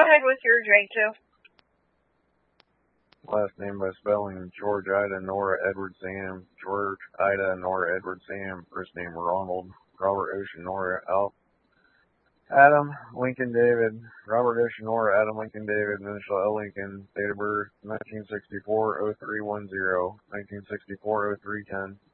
ahead with your J2. Last name by spelling, George Ida Nora Edward Sam, George Ida Nora Edward Sam, first name Ronald, Robert Ocean Nora Adam Lincoln David, Robert Ocean Nora Adam Lincoln David, initial L Lincoln, date of birth 1964-0310, 1964-0310.